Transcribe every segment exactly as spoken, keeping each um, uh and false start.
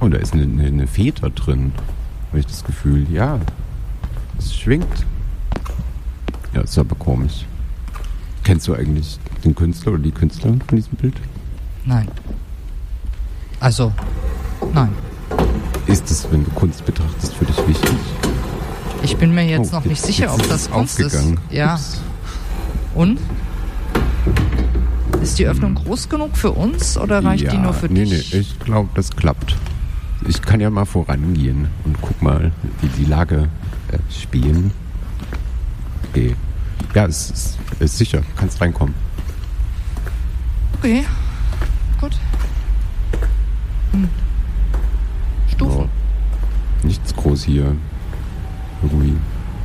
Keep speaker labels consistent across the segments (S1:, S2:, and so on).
S1: Oh, da ist eine, eine, eine Feder drin. Habe ich das Gefühl. Ja, es schwingt. Ja, ist aber komisch. Kennst du eigentlich den Künstler oder die Künstlerin von diesem Bild?
S2: Nein. Also, nein.
S1: Ist es, wenn du Kunst betrachtest, für dich wichtig?
S2: Ich bin mir jetzt
S1: oh,
S2: noch nicht
S1: jetzt,
S2: sicher,
S1: jetzt
S2: ob
S1: ist
S2: das Kunst
S1: aufgegangen.
S2: ist. Ja.
S1: Ups.
S2: Und? Ist die Öffnung groß genug für uns oder reicht
S1: ja,
S2: die nur für
S1: nee,
S2: dich?
S1: Nee, ich glaube, das klappt. Ich kann ja mal vorangehen und guck mal, wie die Lage äh, spielen. Okay. Ja, es ist, ist sicher. Du kannst reinkommen.
S2: Okay. Gut. Hm. Stufen.
S1: Oh. Nichts groß hier. Irgendwie.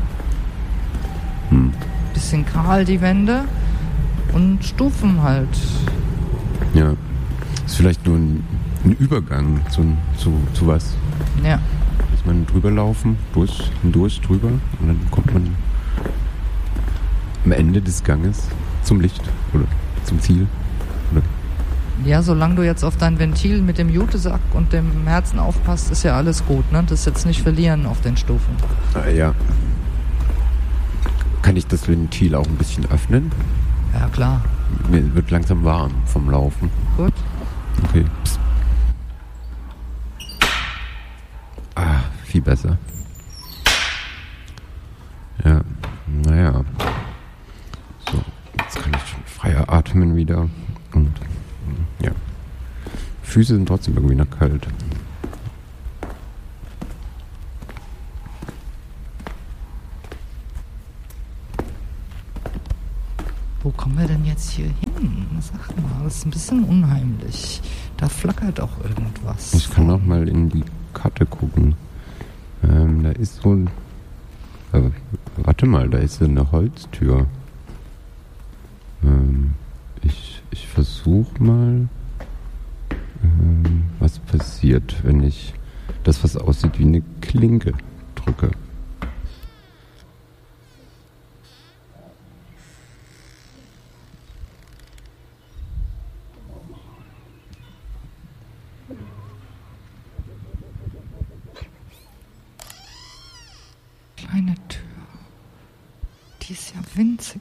S1: Hm.
S2: Bisschen kahl die Wände und Stufen halt.
S1: Ja. Ist vielleicht nur ein, ein Übergang zu, zu, zu was.
S2: Ja.
S1: Muss man drüber laufen, durch, durch, drüber und dann kommt man am Ende des Ganges zum Licht oder zum Ziel. Oder?
S2: Ja, solange du jetzt auf dein Ventil mit dem Jutesack und dem Herzen aufpasst, ist ja alles gut, ne? Das jetzt nicht verlieren auf den Stufen.
S1: Ah, ja. Kann ich das Ventil auch ein bisschen öffnen?
S2: Ja, klar.
S1: Mir wird langsam warm vom Laufen.
S2: Gut.
S1: Okay. Psst. Ah, viel besser. Ja, naja. So, jetzt kann ich schon freier atmen wieder. Und ja. Füße sind trotzdem irgendwie noch kalt.
S2: Wo kommen wir denn jetzt hier hin? Sag mal, das ist ein bisschen unheimlich. Da flackert auch irgendwas.
S1: Ich kann noch mal in die Karte gucken. Ähm, da ist so ein... Äh, warte mal, da ist so eine Holztür. Ähm, ich ich versuche mal, ähm, was passiert, wenn ich das, was aussieht wie eine Klinke, drücke.
S2: Kleine Tür. Die ist ja winzig.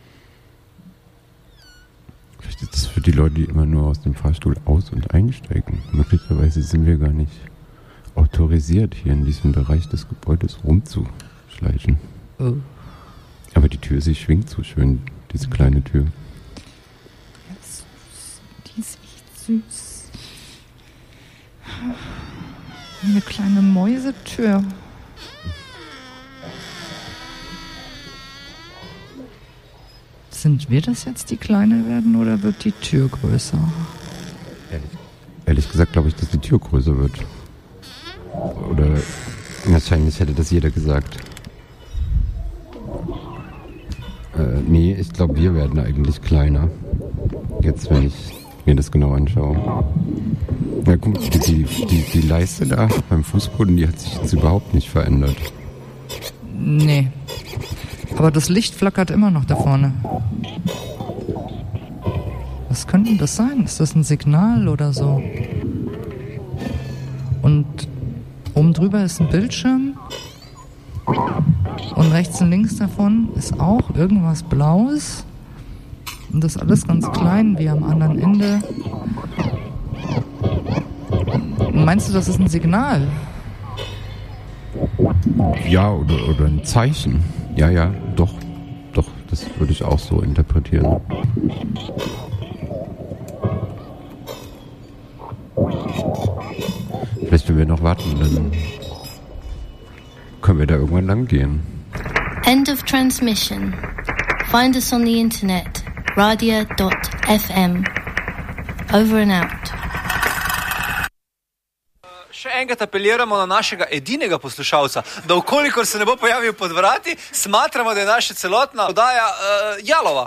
S1: Vielleicht ist das für die Leute, die immer nur aus dem Fahrstuhl aus- und einsteigen. Möglicherweise sind wir gar nicht autorisiert, hier in diesem Bereich des Gebäudes rumzuschleichen.
S2: Oh.
S1: Aber die Tür, sie schwingt so schön, diese kleine Tür.
S2: Ja, süß. Die ist echt süß. Eine kleine Mäusetür. Sind wir das jetzt, die kleiner werden, oder wird die Tür größer?
S1: Ehrlich, ehrlich gesagt glaube ich, dass die Tür größer wird. Oder wahrscheinlich hätte das jeder gesagt. Äh, nee, ich glaube, wir werden eigentlich kleiner. Jetzt, wenn ich mir das genau anschaue. Ja, guck, die, die, die, die Leiste da beim Fußboden, die hat sich jetzt überhaupt nicht verändert.
S2: Nee. Aber das Licht flackert immer noch da vorne. Was könnte das sein? Ist das ein Signal oder so? Und oben drüber ist ein Bildschirm. Und rechts und links davon ist auch irgendwas Blaues. Und das alles ganz klein, wie am anderen Ende. Meinst du, das ist ein Signal?
S1: Ja, oder, oder ein Zeichen. Ja, ja, doch. Doch, das würde ich auch so interpretieren. Vielleicht, wenn wir noch warten, dann können wir da irgendwann lang gehen.
S3: End of transmission. Find us on the internet, radia dot f m. Over and out.
S4: Še enkrat apeliramo na našega edinega poslušalca, da ukolikor se ne bo pojavil pod vrati, smatramo, da je naša celotna oddaja uh, jalova.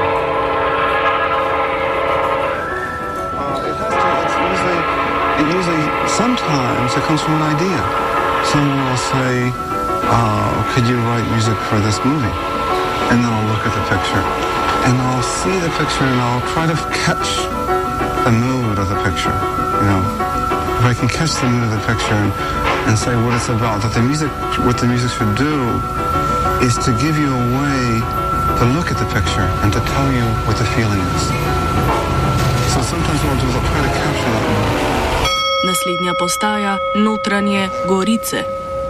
S5: It usually sometimes it comes from an idea. Someone will say, uh, could you write music for this movie? And then I'll look at the picture. And I'll see the picture and I'll try to catch the mood of the picture, you know. If I can catch the mood of the picture and, and say what it's about, that the music, what the music should do is to give you a way to look at the picture and to tell you what the feeling is. So sometimes what I'll do is I'll try to capture that mood.
S6: Naslednja postaja Notranje Gorice.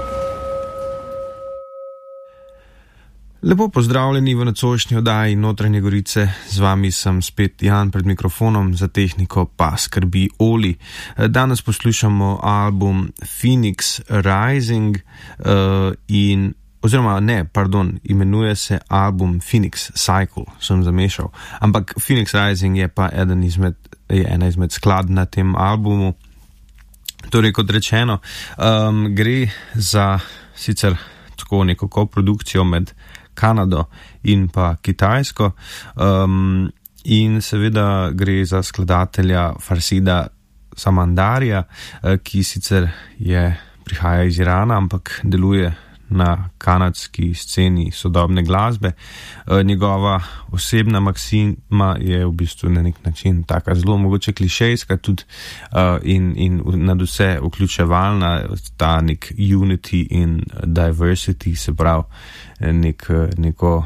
S7: Lepo pozdravljeni v nocojšnji oddaji Notranje Gorice. Z vami sem spet Jan pred mikrofonom, za tehniko pa skrbi Oli. Danes poslušamo album Phoenix Rising uh, in oziroma ne, pardon, imenuje se album Phoenix Cycle, sem zamešal. Ampak Phoenix Rising je pa eden izmed, je ena izmed sklad na tem albumu. Torej, kot rečeno, um, gre za sicer tako neko koprodukcijo med Kanado in pa Kitajsko, um, in seveda gre za skladatelja Farsida Samandarija, ki sicer je, prihaja iz Irana, ampak deluje na kanadski sceni sodobne glasbe. Njegova osebna maksima je v bistvu na nek način taka zelo mogoče klišejska tudi in, in nad vse vključevalna, ta nek unity in diversity, se pravi nek, neko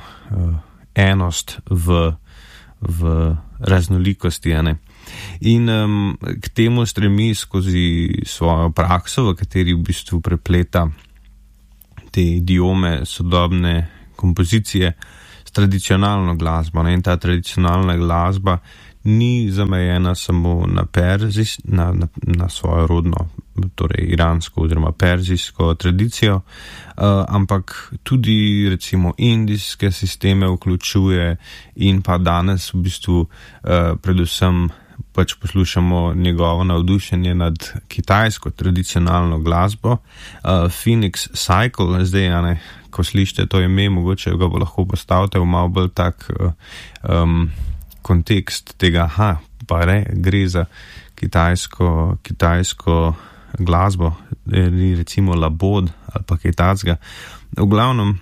S7: enost v, v raznolikosti, ne. In um, k temu stremi skozi svojo prakso, v kateri v bistvu prepleta te idiome sodobne kompozicije s tradicionalno glasbo. Ne? In ta tradicionalna glasba ni zamejena samo na perzis, na, na, na svojo rodno, torej iransko oziroma perzijsko tradicijo, uh, ampak tudi recimo indijske sisteme vključuje in pa danes v bistvu uh, predvsem pač poslušamo njegovo navdušenje nad kitajsko tradicionalno glasbo. Uh, Phoenix Cycle, zdaj, ne, ko slišite to ime, mogoče ga bo lahko postavite v malo bolj tak uh, um, kontekst tega, ha, pa re, gre za kitajsko, kitajsko glasbo, recimo labod ali pa kaj takega. V glavnem,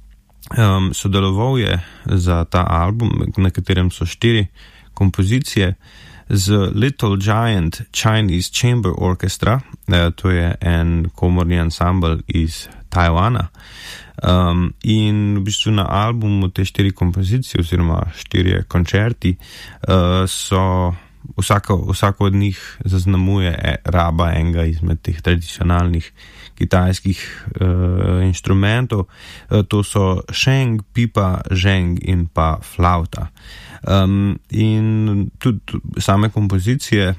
S7: um, sodeloval je za ta album, na katerem so štiri kompozicije, z Little Giant Chinese Chamber Orchestra, eh, to je en komorni ansambl iz Tajvana. Um, in v bistvu na albumu te štiri kompozicije oziroma štirje koncerti uh, so, vsako, vsako od njih zaznamuje raba enega izmed teh tradicionalnih kitajskih uh, inštrumentov. Uh, to so šeng, pipa, ženg in pa flauta. Um, in tudi same kompozicije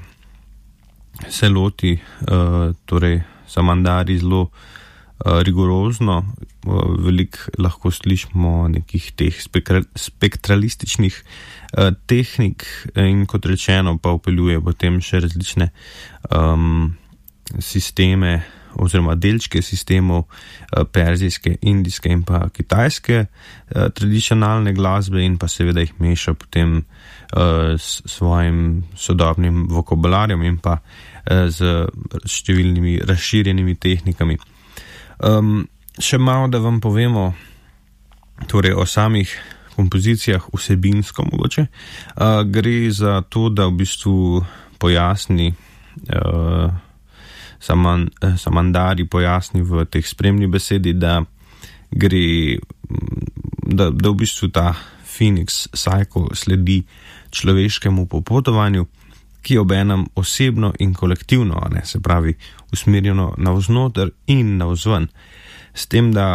S7: se loti, uh, torej Samandari zelo uh, rigorozno, uh, veliko lahko slišimo nekih teh spektra, spektralističnih uh, tehnik in kot rečeno pa upeljuje potem še različne um, sisteme oziroma delčke sistemov perzijske, indijske in pa kitajske eh, tradicionalne glasbe in pa seveda jih meša potem eh, s svojim sodobnim vokabularjem in pa eh, z številnimi razširjenimi tehnikami. Um, še malo, da vam povemo torej o samih kompozicijah vsebinsko mogoče. Uh, gre za to, da v bistvu pojasni uh, Saman, Samandari pojasni v teh spremni besedi, da gre, da, da v bistvu ta Phoenix Cycle sledi človeškemu popotovanju, ki je obenem osebno in kolektivno, ne, se pravi usmerjeno navznoter in navzven. S tem, da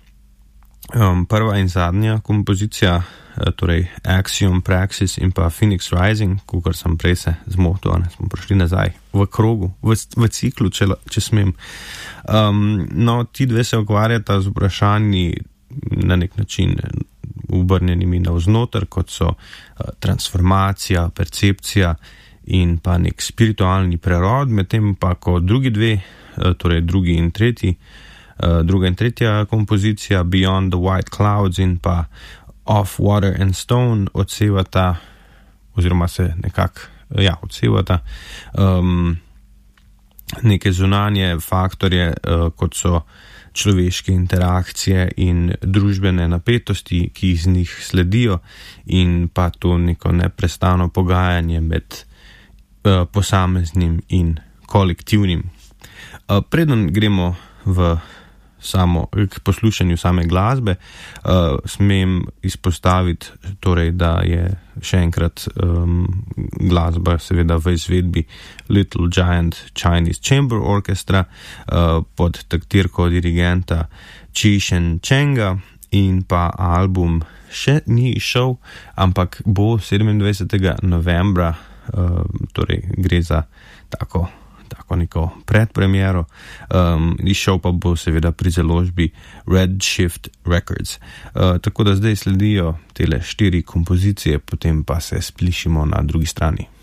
S7: um, prva in zadnja kompozicija, torej Axiom, Praxis in pa Phoenix Rising, kakor sem prej se zmotil, ne, smo prišli nazaj v krogu, v, v ciklu, če, če smem. Um, no, ti dve se ukvarjata z vprašanji na nek način obrnjenimi navznoter, kot so uh, transformacija, percepcija in pa nek spiritualni prerod, medtem pa ko drugi dve, uh, torej drugi in tretji, uh, druga in tretja kompozicija Beyond the White Clouds in pa Of Water and Stone odsevata, oziroma se nekako, ja, odsevata um, neke zunanje faktorje, uh, kot so človeške interakcije in družbene napetosti, ki iz njih sledijo, in pa to neko neprestano pogajanje med uh, posameznim in kolektivnim. Uh, preden gremo v samo, k poslušanju same glasbe, uh, smem izpostaviti, torej, da je še enkrat um, glasba seveda v izvedbi Little Giant Chinese Chamber Orchestra uh, pod taktirko dirigenta Chi Shen Chenga, in pa album še ni izšel, ampak bo sedemindvajsetega novembra, uh, torej gre za tako tako neko predpremiero, um, izšel pa bo seveda pri založbi Redshift Records. Uh, tako da zdaj sledijo tele štiri kompozicije, potem pa se slišimo na drugi strani.